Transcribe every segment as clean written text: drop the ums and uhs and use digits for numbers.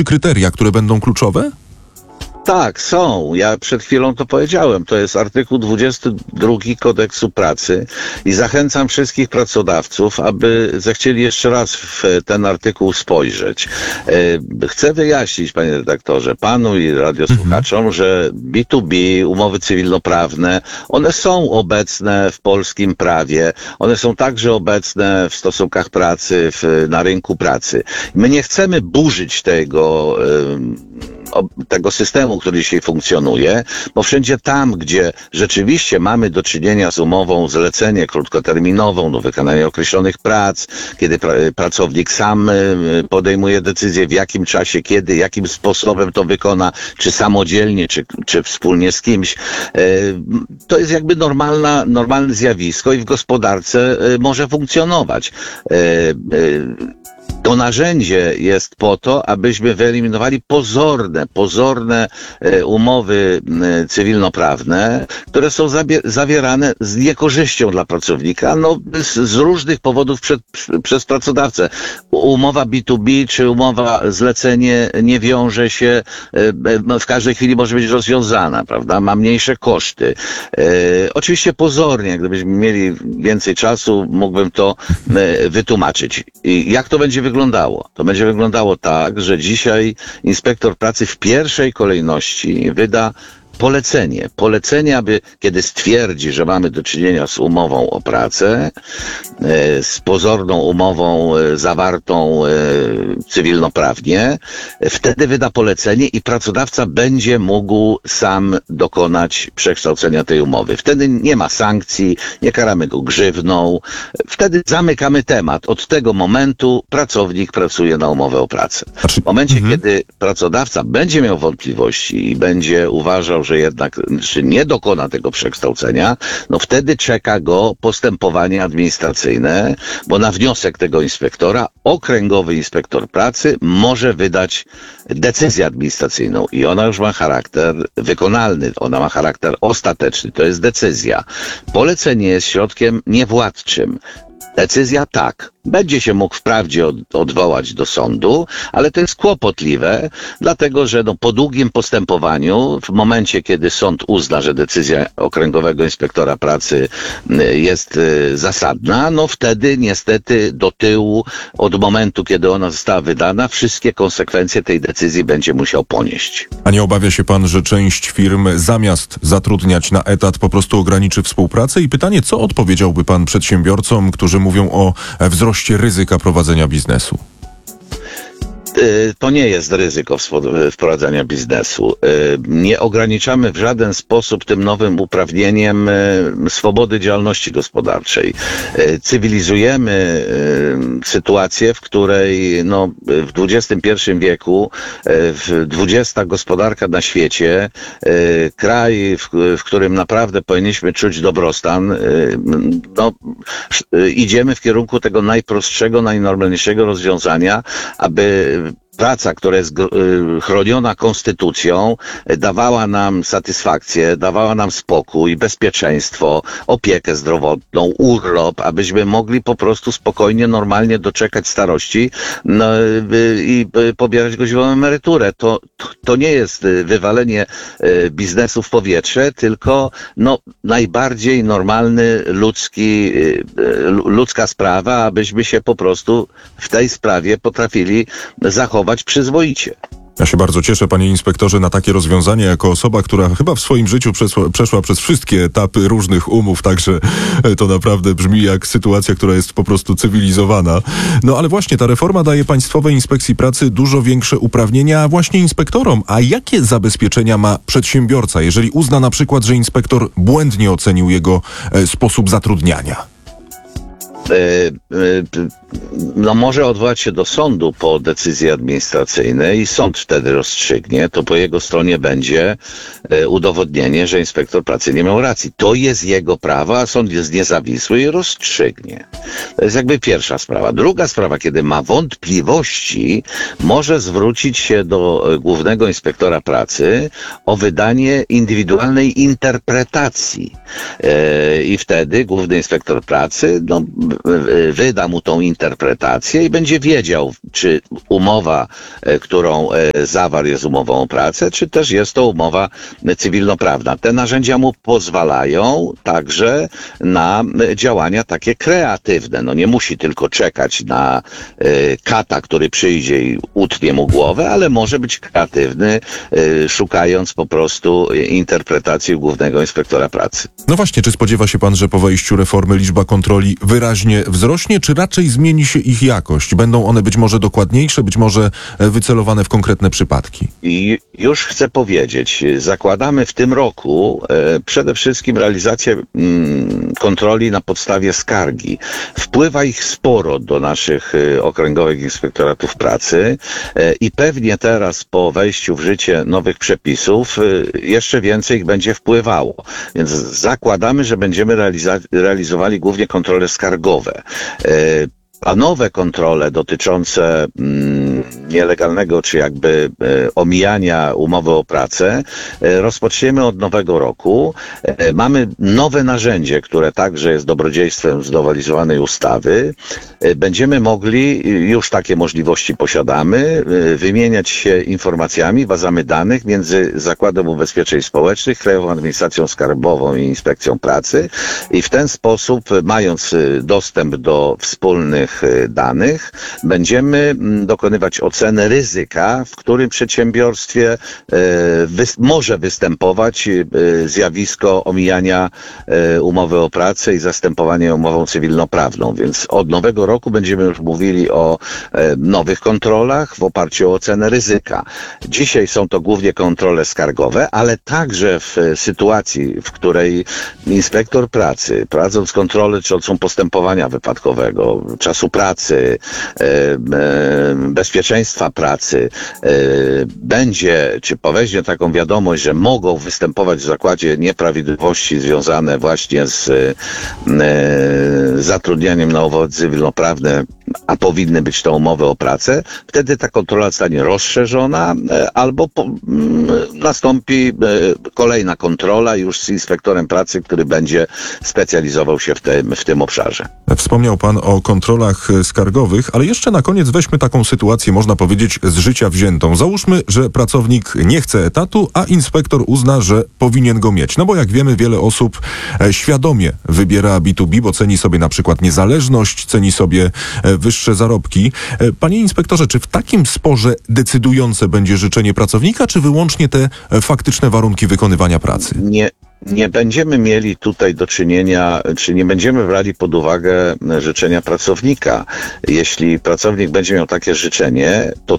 3 kryteria, które będą kluczowe? Tak, są. Ja przed chwilą to powiedziałem. To jest artykuł 22 Kodeksu Pracy i zachęcam wszystkich pracodawców, aby zechcieli jeszcze raz w ten artykuł spojrzeć. Chcę wyjaśnić, panie redaktorze, panu i radiosłuchaczom, że B2B, umowy cywilnoprawne, one są obecne w polskim prawie. One są także obecne w stosunkach pracy, na rynku pracy. My nie chcemy burzyć tego systemu, który dzisiaj funkcjonuje, bo wszędzie tam, gdzie rzeczywiście mamy do czynienia z umową zlecenie krótkoterminową do wykonania określonych prac, kiedy pracownik sam podejmuje decyzję, w jakim czasie, kiedy, jakim sposobem to wykona, czy samodzielnie, czy wspólnie z kimś, to jest jakby normalne zjawisko i w gospodarce może funkcjonować. To narzędzie jest po to, abyśmy wyeliminowali pozorne umowy cywilnoprawne, które są zawierane z niekorzyścią dla pracownika, z różnych powodów przez pracodawcę. Umowa B2B czy umowa zlecenie nie wiąże się, w każdej chwili może być rozwiązana, prawda? Ma mniejsze koszty. Oczywiście pozornie, gdybyśmy mieli więcej czasu, mógłbym to wytłumaczyć. I jak to będzie wyglądało? To będzie wyglądało tak, że dzisiaj inspektor pracy w pierwszej kolejności wyda polecenie, aby kiedy stwierdzi, że mamy do czynienia z umową o pracę, z pozorną umową zawartą cywilnoprawnie, wtedy wyda polecenie i pracodawca będzie mógł sam dokonać przekształcenia tej umowy. Wtedy nie ma sankcji, nie karamy go grzywną, wtedy zamykamy temat. Od tego momentu pracownik pracuje na umowę o pracę. W momencie, kiedy pracodawca będzie miał wątpliwości i będzie uważał, że jednak nie dokona tego przekształcenia, wtedy czeka go postępowanie administracyjne, bo na wniosek tego inspektora okręgowy inspektor pracy może wydać decyzję administracyjną i ona już ma charakter wykonalny, ona ma charakter ostateczny, to jest decyzja. Polecenie jest środkiem niewładczym. Decyzja tak. Będzie się mógł wprawdzie odwołać do sądu, ale to jest kłopotliwe, dlatego że po długim postępowaniu, w momencie kiedy sąd uzna, że decyzja okręgowego inspektora pracy jest zasadna, wtedy niestety do tyłu, od momentu, kiedy ona została wydana, wszystkie konsekwencje tej decyzji będzie musiał ponieść. A nie obawia się pan, że część firm zamiast zatrudniać na etat po prostu ograniczy współpracę? I pytanie, co odpowiedziałby pan przedsiębiorcom, którzy mówią o wzroście ryzyka prowadzenia biznesu? To nie jest ryzyko wprowadzania biznesu. Nie ograniczamy w żaden sposób tym nowym uprawnieniem swobody działalności gospodarczej. Cywilizujemy sytuację, w której w XXI wieku, 20. gospodarka na świecie, kraj, w którym naprawdę powinniśmy czuć dobrostan, idziemy w kierunku tego najprostszego, najnormalniejszego rozwiązania, aby praca, która jest chroniona konstytucją, dawała nam satysfakcję, dawała nam spokój, bezpieczeństwo, opiekę zdrowotną, urlop, abyśmy mogli po prostu spokojnie, normalnie doczekać starości i pobierać godziwą emeryturę. To nie jest wywalenie biznesu w powietrze, tylko najbardziej normalny, ludzka sprawa, abyśmy się po prostu w tej sprawie potrafili zachować przyzwoicie. Ja się bardzo cieszę, panie inspektorze, na takie rozwiązanie jako osoba, która chyba w swoim życiu przeszła przez wszystkie etapy różnych umów, także to naprawdę brzmi jak sytuacja, która jest po prostu cywilizowana. Ale właśnie ta reforma daje Państwowej Inspekcji Pracy dużo większe uprawnienia właśnie inspektorom. A jakie zabezpieczenia ma przedsiębiorca, jeżeli uzna na przykład, że inspektor błędnie ocenił jego sposób zatrudniania? Może odwołać się do sądu po decyzji administracyjnej i sąd wtedy rozstrzygnie, to po jego stronie będzie udowodnienie, że inspektor pracy nie miał racji. To jest jego prawo, a sąd jest niezawisły i rozstrzygnie. To jest jakby pierwsza sprawa. Druga sprawa, kiedy ma wątpliwości, może zwrócić się do głównego inspektora pracy o wydanie indywidualnej interpretacji. I wtedy główny inspektor pracy wyda mu tą interpretację i będzie wiedział, czy umowa, którą zawarł, jest umową o pracę, czy też jest to umowa cywilnoprawna. Te narzędzia mu pozwalają także na działania takie kreatywne. No nie musi tylko czekać na kata, który przyjdzie i utnie mu głowę, ale może być kreatywny, szukając po prostu interpretacji głównego inspektora pracy. No właśnie, czy spodziewa się pan, że po wejściu reformy liczba kontroli wyraźnie wzrośnie, czy raczej zmieni się ich jakość? Będą one być może dokładniejsze, być może wycelowane w konkretne przypadki? I już chcę powiedzieć, zakładamy w tym roku przede wszystkim realizację kontroli na podstawie skargi. Wpływa ich sporo do naszych okręgowych inspektoratów pracy i pewnie teraz po wejściu w życie nowych przepisów jeszcze więcej ich będzie wpływało. Więc zakładamy, że będziemy realizowali głównie kontrole skargowe. A nowe kontrole dotyczące nielegalnego czy jakby omijania umowy o pracę rozpoczniemy od nowego roku. Mamy nowe narzędzie, które także jest dobrodziejstwem znowelizowanej ustawy. Będziemy mogli, już takie możliwości posiadamy, wymieniać się informacjami, bazami danych między Zakładem Ubezpieczeń Społecznych, Krajową Administracją Skarbową i Inspekcją Pracy i w ten sposób, mając dostęp do wspólnych danych, będziemy dokonywać oceny ryzyka, w którym przedsiębiorstwie może występować zjawisko omijania umowy o pracę i zastępowania umową cywilnoprawną. Więc od nowego roku będziemy już mówili o nowych kontrolach w oparciu o ocenę ryzyka. Dzisiaj są to głównie kontrole skargowe, ale także w sytuacji, w której inspektor pracy, prowadząc kontrolę dotyczącą postępowania wypadkowego, czasu pracy, bezpieczeństwa pracy, będzie, czy poweźmie taką wiadomość, że mogą występować w zakładzie nieprawidłowości związane właśnie z zatrudnianiem na umowy cywilnoprawne, a powinny być to umowy o pracę, wtedy ta kontrola zostanie rozszerzona albo nastąpi kolejna kontrola już z inspektorem pracy, który będzie specjalizował się w tym obszarze. Wspomniał pan o kontrolach skargowych, ale jeszcze na koniec weźmy taką sytuację, można powiedzieć, z życia wziętą. Załóżmy, że pracownik nie chce etatu, a inspektor uzna, że powinien go mieć. No bo jak wiemy, wiele osób świadomie wybiera B2B, bo ceni sobie na przykład niezależność, ceni sobie wyższe zarobki. Panie inspektorze, czy w takim sporze decydujące będzie życzenie pracownika, czy wyłącznie te faktyczne warunki wykonywania pracy? Nie będziemy mieli tutaj do czynienia, czy nie będziemy brali pod uwagę życzenia pracownika. Jeśli pracownik będzie miał takie życzenie, to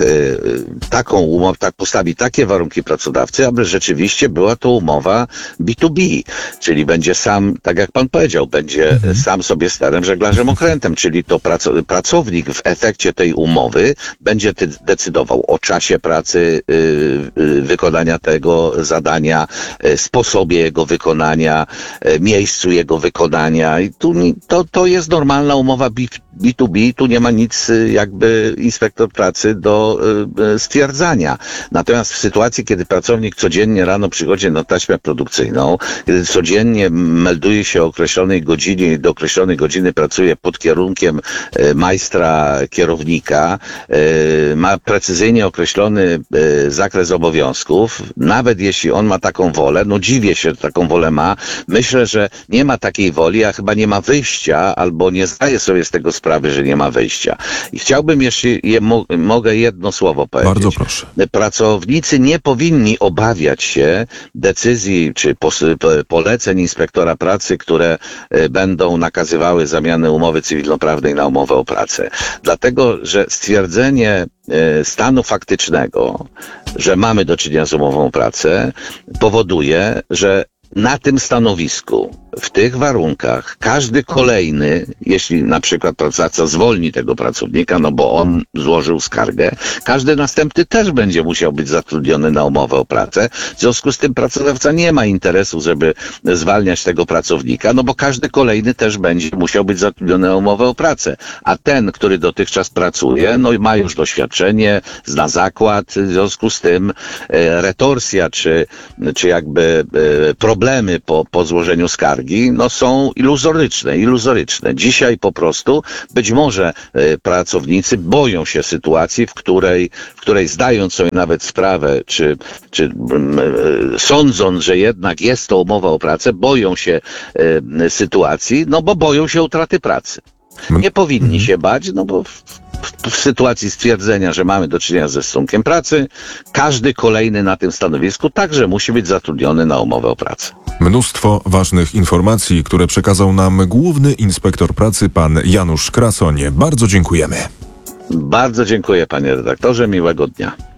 taką umowę, postawi takie warunki pracodawcy, aby rzeczywiście była to umowa B2B, czyli będzie sam, tak jak pan powiedział, będzie sam sobie sterem, żeglarzem okrętem, czyli to pracownik w efekcie tej umowy będzie decydował o czasie pracy, wykonania tego zadania, sposobie jego wykonania, miejscu jego wykonania. I to jest normalna umowa B2B, tu nie ma nic jakby inspektor pracy do stwierdzania. Natomiast w sytuacji, kiedy pracownik codziennie rano przychodzi na taśmę produkcyjną, kiedy codziennie melduje się o określonej godzinie i do określonej godziny pracuje pod kierunkiem majstra kierownika, ma precyzyjnie określony zakres obowiązków, nawet jeśli on ma taką wolę, no dziwię się, że taką wolę ma, myślę, że nie ma takiej woli, a chyba nie ma wyjścia, albo nie zdaje sobie z tego sprawy, że nie ma wyjścia. I chciałbym, jeśli mogę jedno słowo powiedzieć. Bardzo proszę. Pracownicy nie powinni obawiać się decyzji czy poleceń inspektora pracy, które będą nakazywały zamianę umowy cywilnoprawnej na umowę o pracę. Dlatego, że stwierdzenie stanu faktycznego, że mamy do czynienia z umową o pracę, powoduje, że na tym stanowisku, w tych warunkach, każdy kolejny, jeśli na przykład pracodawca zwolni tego pracownika, no bo on złożył skargę, każdy następny też będzie musiał być zatrudniony na umowę o pracę. W związku z tym pracodawca nie ma interesu, żeby zwalniać tego pracownika, no bo każdy kolejny też będzie musiał być zatrudniony na umowę o pracę. A ten, który dotychczas pracuje, no i ma już doświadczenie, zna zakład, w związku z tym retorsja, czy jakby problemy po złożeniu skargi uwagi, no są iluzoryczne. Dzisiaj po prostu być może pracownicy boją się sytuacji, w której zdając sobie nawet sprawę, czy sądząc, że jednak jest to umowa o pracę, boją się sytuacji, no bo boją się utraty pracy. Nie powinni się bać, no bo w sytuacji stwierdzenia, że mamy do czynienia ze stosunkiem pracy, każdy kolejny na tym stanowisku także musi być zatrudniony na umowę o pracę. Mnóstwo ważnych informacji, które przekazał nam główny inspektor pracy, pan Janusz Krasoń. Bardzo dziękujemy. Bardzo dziękuję, panie redaktorze. Miłego dnia.